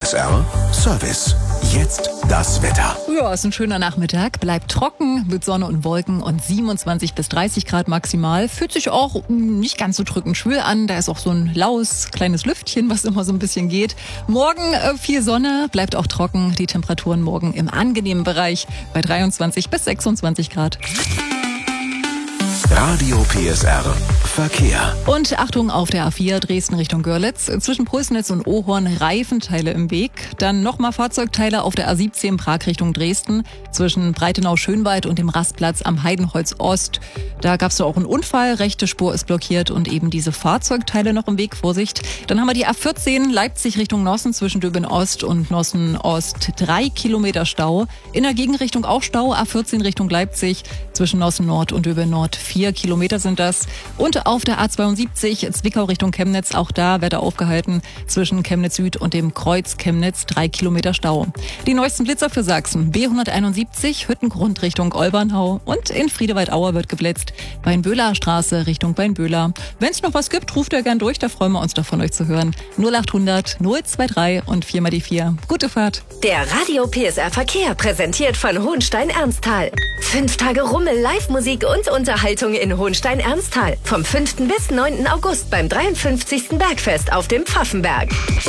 PSR Service. Jetzt das Wetter. Ja, ist ein schöner Nachmittag. Bleibt trocken mit Sonne und Wolken und 27 bis 30 Grad maximal. Fühlt sich auch nicht ganz so drückend schwül an. Da ist auch so ein laues kleines Lüftchen, was immer so ein bisschen geht. Morgen viel Sonne, bleibt auch trocken. Die Temperaturen morgen im angenehmen Bereich bei 23 bis 26 Grad. Radio PSR Verkehr. Und Achtung auf der A4 Dresden Richtung Görlitz. Zwischen Prößnitz und Ohorn Reifenteile im Weg. Dann nochmal Fahrzeugteile auf der A17 Prag Richtung Dresden. Zwischen Breitenau-Schönwald und dem Rastplatz am Heidenholz Ost. Da gab es auch einen Unfall. Rechte Spur ist blockiert und eben diese Fahrzeugteile noch im Weg. Vorsicht. Dann haben wir die A14 Leipzig Richtung Nossen zwischen Döben Ost und Nossen Ost. 3 Kilometer Stau. In der Gegenrichtung auch Stau. A14 Richtung Leipzig zwischen Nossen Nord und Döben Nord. 4 Kilometer sind das. Und auf der A72 Zwickau Richtung Chemnitz, auch da wird er aufgehalten zwischen Chemnitz Süd und dem Kreuz Chemnitz, 3 Kilometer Stau. Die neuesten Blitzer für Sachsen, B171 Hüttengrund Richtung Olbernhau und in Friedewald-Auer wird geblitzt, Weinböhler Straße Richtung Weinböhler. Wenn es noch was gibt, ruft ihr gern durch, da freuen wir uns doch von euch zu hören. 0800 023 und 4 mal die 4. Gute Fahrt. Der Radio PSR Verkehr präsentiert von Hohenstein-Ernsthal. 5 Tage Rummel, Live-Musik und Unterhaltung in Hohenstein-Ernsthal. Vom 5. bis 9. August beim 53. Bergfest auf dem Pfaffenberg.